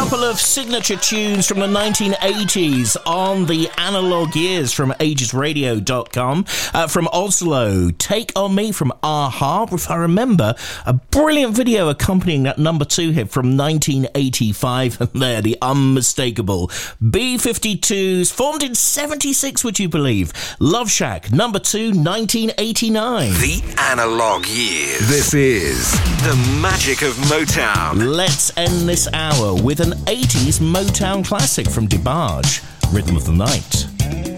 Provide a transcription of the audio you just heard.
couple of signature tunes from the 1980s on the Analog Years from agesradio.com. From Oslo, Take On Me from a-ha, if I remember, a brilliant video accompanying that number 2 hit from 1985, and there, the unmistakable B-52s, formed in 76, would you believe? Love Shack, number 2, 1989. The Analog Years. This is the magic of Motown. Let's end this hour with an 80s Motown classic from DeBarge, Rhythm of the Night.